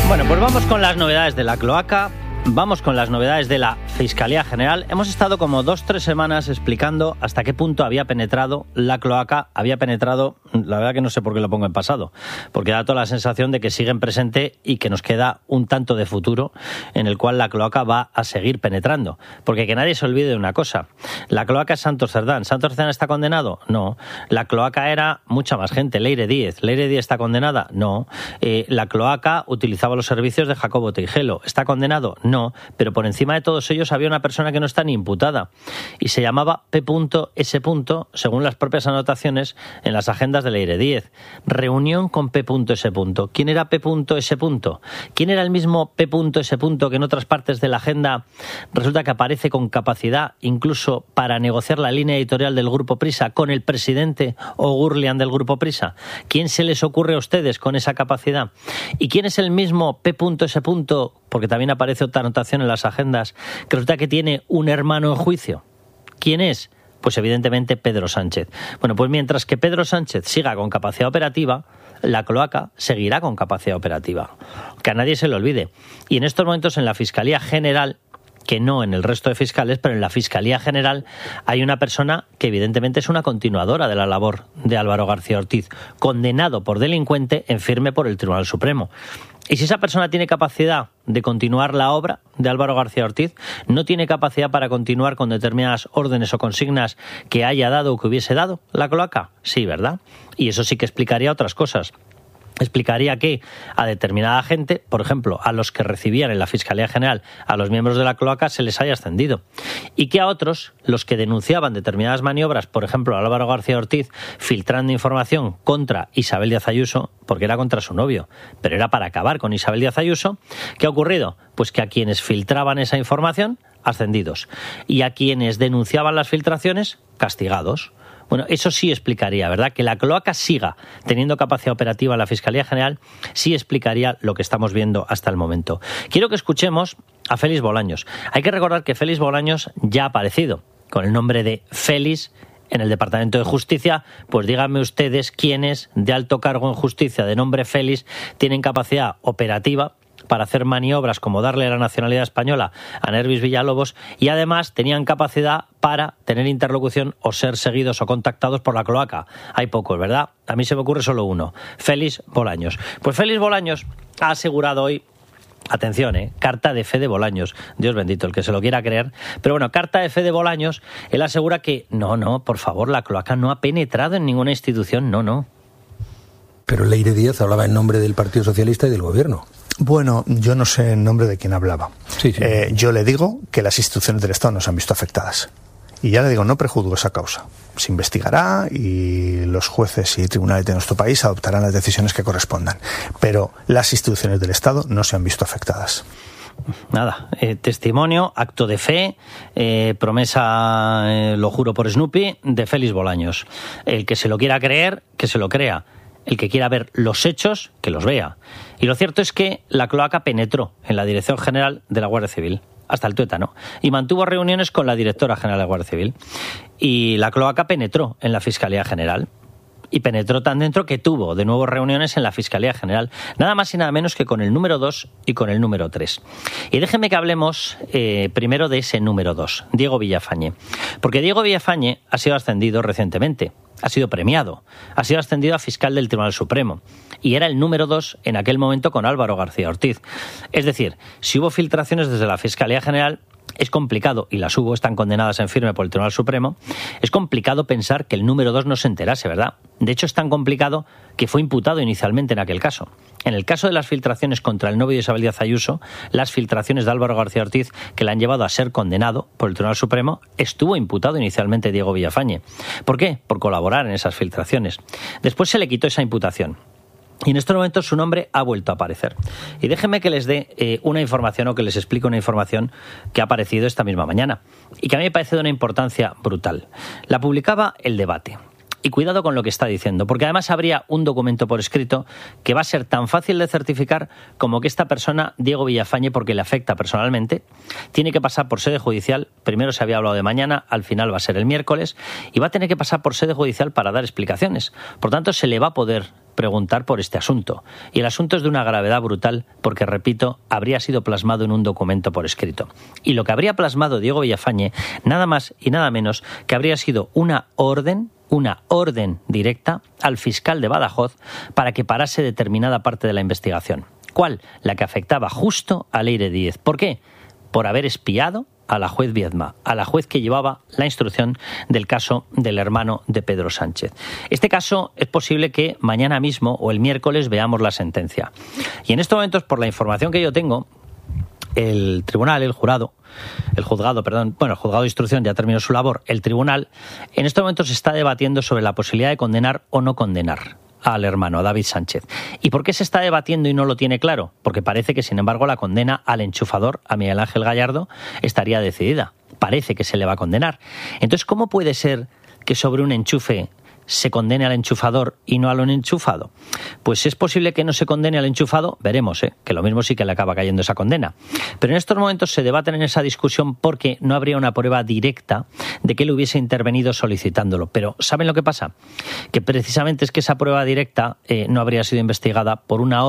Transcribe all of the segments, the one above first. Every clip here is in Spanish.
Bueno, pues vamos con las novedades de la cloaca. Vamos con las novedades de la Fiscalía General. Hemos estado como 2-3 semanas explicando hasta qué punto había penetrado la cloaca. Había penetrado, la verdad que no sé por qué lo pongo en pasado, porque da toda la sensación de que sigue en presente y que nos queda un tanto de futuro en el cual la cloaca va a seguir penetrando. Porque que nadie se olvide de una cosa. La cloaca es Santos Cerdán. ¿Santos Cerdán está condenado? No. La cloaca era mucha más gente. Leire Díez. ¿Leire Díez está condenada? No. La cloaca utilizaba los servicios de Jacobo Teijelo. ¿Está condenado? No, pero por encima de todos ellos había una persona que no está ni imputada y se llamaba P.S. según las propias anotaciones en las agendas de Leire Díez. Reunión con P.S. ¿Quién era P.S.? ¿Quién era el mismo P.S. que en otras partes de la agenda resulta que aparece con capacidad incluso para negociar la línea editorial del Grupo Prisa con el presidente O'Gurlian del Grupo Prisa? ¿Quién se les ocurre a ustedes con esa capacidad? ¿Y quién es el mismo P.S.? Porque también aparece otra anotación en las agendas, que resulta que tiene un hermano en juicio. ¿Quién es? Pues evidentemente Pedro Sánchez. Bueno, pues mientras que Pedro Sánchez siga con capacidad operativa, la cloaca seguirá con capacidad operativa. Que a nadie se le olvide. Y en estos momentos en la Fiscalía General, que no en el resto de fiscales, pero en la Fiscalía General hay una persona que evidentemente es una continuadora de la labor de Álvaro García Ortiz, condenado por delincuente en firme por el Tribunal Supremo. Y si esa persona tiene capacidad de continuar la obra de Álvaro García Ortiz, no tiene capacidad para continuar con determinadas órdenes o consignas que haya dado o que hubiese dado la cloaca, sí, ¿verdad? Y eso sí que explicaría otras cosas. Explicaría que a determinada gente, por ejemplo, a los que recibían en la Fiscalía General a los miembros de la cloaca, se les haya ascendido. Y que a otros, los que denunciaban determinadas maniobras, por ejemplo, a Álvaro García Ortiz, filtrando información contra Isabel Díaz Ayuso, porque era contra su novio, pero era para acabar con Isabel Díaz Ayuso, ¿qué ha ocurrido? Pues que a quienes filtraban esa información, ascendidos. Y a quienes denunciaban las filtraciones, castigados. Bueno, eso sí explicaría, ¿verdad? Que la cloaca siga teniendo capacidad operativa en la Fiscalía General, sí explicaría lo que estamos viendo hasta el momento. Quiero que escuchemos a Félix Bolaños. Hay que recordar que Félix Bolaños ya ha aparecido con el nombre de Félix en el Departamento de Justicia. Pues díganme ustedes quiénes de alto cargo en justicia de nombre Félix tienen capacidad operativa para hacer maniobras como darle la nacionalidad española a Nervis Villalobos y además tenían capacidad para tener interlocución o ser seguidos o contactados por la cloaca. Hay pocos, ¿verdad? A mí se me ocurre solo uno, Félix Bolaños. Pues Félix Bolaños ha asegurado hoy, atención, carta de fe de Bolaños, Dios bendito, el que se lo quiera creer, pero bueno, carta de fe de Bolaños, él asegura que no, por favor, la cloaca no ha penetrado en ninguna institución, no. Pero Leire Díez hablaba en nombre del Partido Socialista y del Gobierno. Bueno, yo no sé en nombre de quién hablaba. Sí. Yo le digo que las instituciones del Estado no se han visto afectadas. Y ya le digo, no prejuzgo esa causa. Se investigará y los jueces y tribunales de nuestro país adoptarán las decisiones que correspondan. Pero las instituciones del Estado no se han visto afectadas. Nada, testimonio, acto de fe, promesa, lo juro por Snoopy, de Félix Bolaños. El que se lo quiera creer, que se lo crea. El que quiera ver los hechos, que los vea. Y lo cierto es que la cloaca penetró en la Dirección General de la Guardia Civil, hasta el tuétano, y mantuvo reuniones con la Directora General de la Guardia Civil. Y la cloaca penetró en la Fiscalía General. Y penetró tan dentro que tuvo de nuevo reuniones en la Fiscalía General, nada más y nada menos que con el número 2 y con el número 3. Y déjenme que hablemos primero de ese número 2, Diego Villafañe. Porque Diego Villafañe ha sido ascendido recientemente, ha sido premiado, ha sido ascendido a fiscal del Tribunal Supremo y era el número 2 en aquel momento con Álvaro García Ortiz. Es decir, si hubo filtraciones desde la Fiscalía General, es complicado, y las hubo, están condenadas en firme por el Tribunal Supremo, es complicado pensar que el número 2 no se enterase, ¿verdad? De hecho, es tan complicado que fue imputado inicialmente en aquel caso. En el caso de las filtraciones contra el novio de Isabel Díaz Ayuso, las filtraciones de Álvaro García Ortiz, que le han llevado a ser condenado por el Tribunal Supremo, estuvo imputado inicialmente Diego Villafañe. ¿Por qué? Por colaborar en esas filtraciones. Después se le quitó esa imputación. Y en estos momentos su nombre ha vuelto a aparecer. Y déjenme que les dé una información o que les explique una información que ha aparecido esta misma mañana y que a mí me parece de una importancia brutal. La publicaba El Debate. Y cuidado con lo que está diciendo, porque además habría un documento por escrito que va a ser tan fácil de certificar como que esta persona, Diego Villafañe, porque le afecta personalmente, tiene que pasar por sede judicial. Primero se había hablado de mañana, al final va a ser el miércoles, y va a tener que pasar por sede judicial para dar explicaciones. Por tanto, se le va a poder preguntar por este asunto. Y el asunto es de una gravedad brutal porque, repito, habría sido plasmado en un documento por escrito. Y lo que habría plasmado Diego Villafañe, nada más y nada menos que habría sido una orden directa al fiscal de Badajoz para que parase determinada parte de la investigación. ¿Cuál? La que afectaba justo a Leire Díez. ¿Por qué? Por haber espiado a la juez Viedma, a la juez que llevaba la instrucción del caso del hermano de Pedro Sánchez. Este caso es posible que mañana mismo o el miércoles veamos la sentencia. Y en estos momentos, por la información que yo tengo, el juzgado de instrucción ya terminó su labor. El tribunal en estos momentos está debatiendo sobre la posibilidad de condenar o no condenar al hermano, a David Sánchez. ¿Y por qué se está debatiendo y no lo tiene claro? Porque parece que, sin embargo, la condena al enchufador, a Miguel Ángel Gallardo, estaría decidida. Parece que se le va a condenar. Entonces, ¿cómo puede ser que sobre un enchufe se condene al enchufador y no al enchufado? Pues es posible que no se condene al enchufado, veremos, que lo mismo sí que le acaba cayendo esa condena. Pero en estos momentos se debaten en esa discusión porque no habría una prueba directa de que él hubiese intervenido solicitándolo. Pero ¿saben lo que pasa? Que precisamente es que esa prueba directa no habría sido investigada por una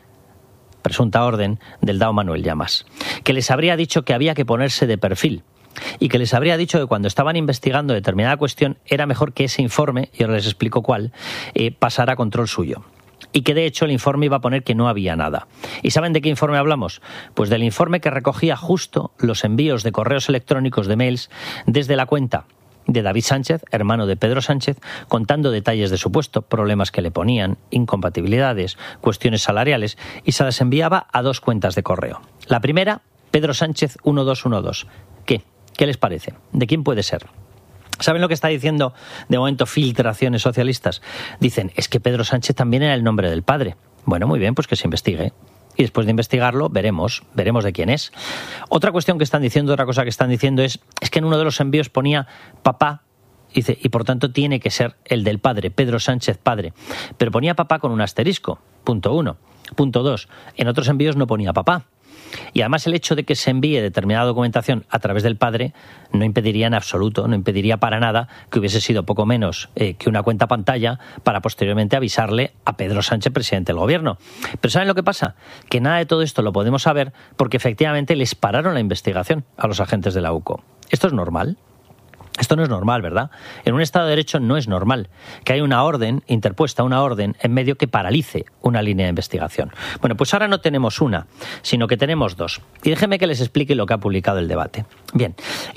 presunta orden del DAO Manuel Llamas, que les habría dicho que había que ponerse de perfil y que les habría dicho que cuando estaban investigando determinada cuestión era mejor que ese informe, y ahora les explico cuál, pasara a control suyo. Y que de hecho el informe iba a poner que no había nada. ¿Y saben de qué informe hablamos? Pues del informe que recogía justo los envíos de correos electrónicos, de mails, desde la cuenta de David Sánchez, hermano de Pedro Sánchez, contando detalles de su puesto, problemas que le ponían, incompatibilidades, cuestiones salariales, y se las enviaba a 2 cuentas de correo. La primera, Pedro Sánchez 1212. ¿Qué les parece? ¿De quién puede ser? ¿Saben lo que está diciendo de momento Filtraciones Socialistas? Dicen, es que Pedro Sánchez también era el nombre del padre. Bueno, muy bien, pues que se investigue. Y después de investigarlo, veremos de quién es. Otra cosa que están diciendo es que en uno de los envíos ponía papá, dice, y por tanto tiene que ser el del padre, Pedro Sánchez padre. Pero ponía papá con un asterisco, punto 1. Punto 2, en otros envíos no ponía papá. Y además el hecho de que se envíe determinada documentación a través del padre no impediría en absoluto, no impediría para nada que hubiese sido poco menos que una cuenta pantalla para posteriormente avisarle a Pedro Sánchez, presidente del gobierno. Pero ¿saben lo que pasa? Que nada de todo esto lo podemos saber porque efectivamente les pararon la investigación a los agentes de la UCO. ¿Esto es normal? Esto no es normal, ¿verdad? En un Estado de Derecho no es normal que haya una orden interpuesta, una orden en medio que paralice una línea de investigación. Bueno, pues ahora no tenemos una, sino que tenemos 2. Y déjenme que les explique lo que ha publicado el debate. Bien,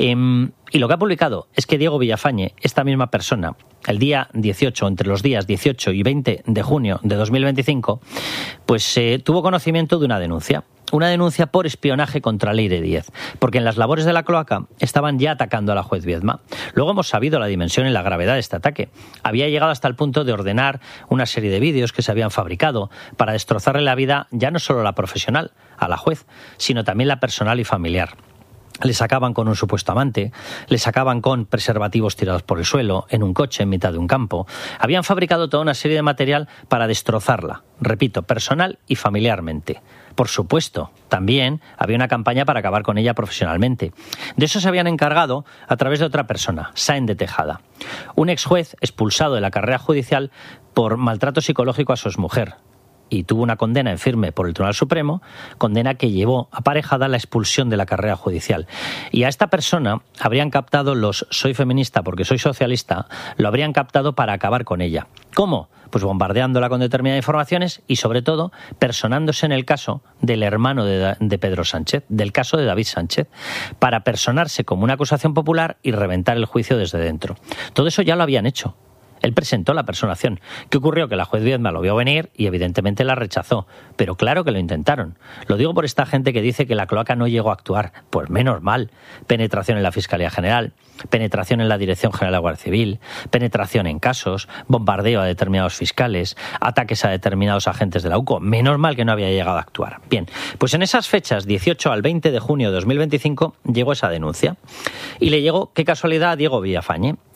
y lo que ha publicado es que Diego Villafañe, esta misma persona, el día 18, entre los días 18 y 20 de junio de 2025, pues tuvo conocimiento de una denuncia por espionaje contra Leire Díez, porque en las labores de la cloaca estaban ya atacando a la juez Viedma. Luego hemos sabido la dimensión y la gravedad de este ataque. Había llegado hasta el punto de ordenar una serie de vídeos que se habían fabricado para destrozarle la vida, ya no solo la profesional, a la juez, sino también la personal y familiar. Le sacaban con un supuesto amante, le sacaban con preservativos tirados por el suelo, en un coche en mitad de un campo. Habían fabricado toda una serie de material para destrozarla, repito, personal y familiarmente. Por supuesto, también había una campaña para acabar con ella profesionalmente. De eso se habían encargado a través de otra persona, Sáenz de Tejada, un ex juez expulsado de la carrera judicial por maltrato psicológico a su exmujer. Y tuvo una condena en firme por el Tribunal Supremo, condena que llevó aparejada la expulsión de la carrera judicial. Y a esta persona habrían captado los soy feminista porque soy socialista, lo habrían captado para acabar con ella. ¿Cómo? Pues bombardeándola con determinadas informaciones y, sobre todo, personándose en el caso del hermano de Pedro Sánchez, del caso de David Sánchez, para personarse como una acusación popular y reventar el juicio desde dentro. Todo eso ya lo habían hecho. Él presentó la personación. ¿Qué ocurrió? Que la juez Viedma lo vio venir y evidentemente la rechazó. Pero claro que lo intentaron. Lo digo por esta gente que dice que la cloaca no llegó a actuar. Pues menos mal. Penetración en la Fiscalía General, penetración en la Dirección General de la Guardia Civil, penetración en casos, bombardeo a determinados fiscales, ataques a determinados agentes de la UCO. Menos mal que no había llegado a actuar. Bien, pues en esas fechas, 18 al 20 de junio de 2025, llegó esa denuncia. Y le llegó, qué casualidad, a Diego Villafañe.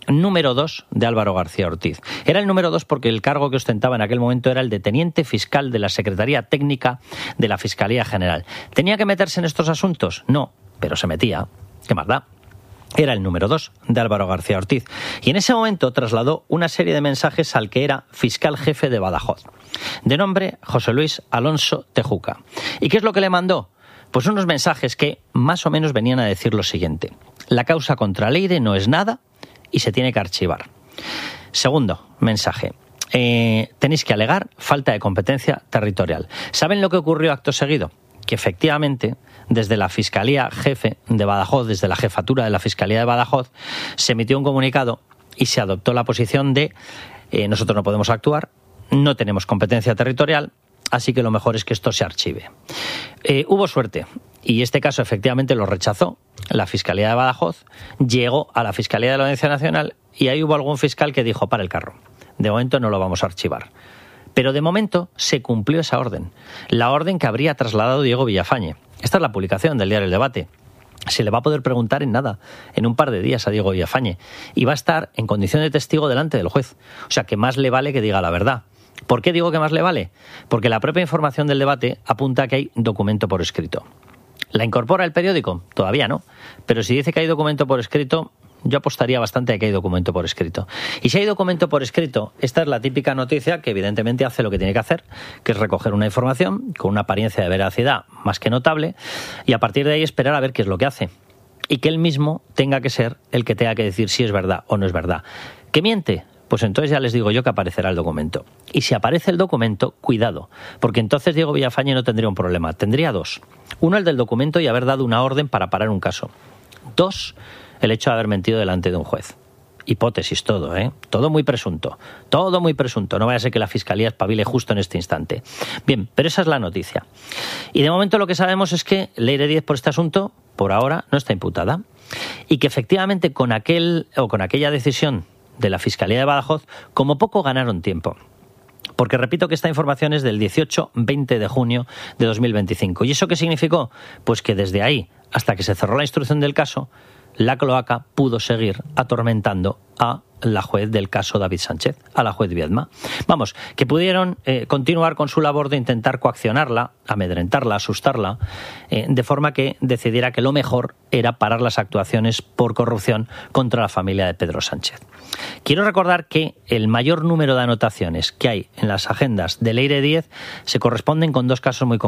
número 2 de Álvaro García Ortiz. Era el número 2 porque el cargo que ostentaba en aquel momento era el de teniente fiscal de la Secretaría Técnica de la Fiscalía General. ¿Tenía que meterse en estos asuntos? No, pero se metía. ¿Qué más da? Era el número 2 de Álvaro García Ortiz. Y en ese momento trasladó una serie de mensajes al que era fiscal jefe de Badajoz, de nombre José Luis Alonso Tejuca. ¿Y qué es lo que le mandó? Pues unos mensajes que más o menos venían a decir lo siguiente: la causa contra Leire no es nada y se tiene que archivar. Segundo mensaje: tenéis que alegar falta de competencia territorial. ¿Saben lo que ocurrió acto seguido? Que efectivamente, desde la Fiscalía Jefe de Badajoz, desde la jefatura de la Fiscalía de Badajoz, se emitió un comunicado y se adoptó la posición de nosotros no podemos actuar, no tenemos competencia territorial, así que lo mejor es que esto se archive. Hubo suerte y este caso efectivamente lo rechazó la Fiscalía de Badajoz, llegó a la Fiscalía de la Audiencia Nacional y ahí hubo algún fiscal que dijo: para el carro, de momento no lo vamos a archivar. Pero de momento se cumplió esa orden, la orden que habría trasladado Diego Villafañe. Esta es la publicación del diario El Debate. Se le va a poder preguntar en nada, en un par de días, a Diego Villafañe, y va a estar en condición de testigo delante del juez. O sea que más le vale que diga la verdad. ¿Por qué digo que más le vale? Porque la propia información del debate apunta que hay documento por escrito. ¿La incorpora el periódico? Todavía no. Pero si dice que hay documento por escrito, yo apostaría bastante a que hay documento por escrito. Y si hay documento por escrito, esta es la típica noticia que evidentemente hace lo que tiene que hacer, que es recoger una información con una apariencia de veracidad más que notable y a partir de ahí esperar a ver qué es lo que hace. Y que él mismo tenga que ser el que tenga que decir si es verdad o no es verdad. ¿Que miente? Pues entonces ya les digo yo que aparecerá el documento. Y si aparece el documento, cuidado, porque entonces Diego Villafañe no tendría un problema, tendría dos. Uno, el del documento y haber dado una orden para parar un caso. Dos, el hecho de haber mentido delante de un juez. Hipótesis todo, ¿eh? Todo muy presunto. Todo muy presunto. No vaya a ser que la Fiscalía espabile justo en este instante. Bien, pero esa es la noticia. Y de momento lo que sabemos es que Leire Díez por este asunto, por ahora, no está imputada. Y que efectivamente con aquella decisión de la Fiscalía de Badajoz, como poco ganaron tiempo. Porque repito que esta información es del 18-20 de junio de 2025. ¿Y eso qué significó? Pues que desde ahí hasta que se cerró la instrucción del caso, la cloaca pudo seguir atormentando a la juez del caso David Sánchez, a la juez Viedma. Vamos, que pudieron continuar con su labor de intentar coaccionarla, amedrentarla, asustarla, de forma que decidiera que lo mejor era parar las actuaciones por corrupción contra la familia de Pedro Sánchez. Quiero recordar que el mayor número de anotaciones que hay en las agendas de Leire Díez se corresponden con dos casos muy concretos.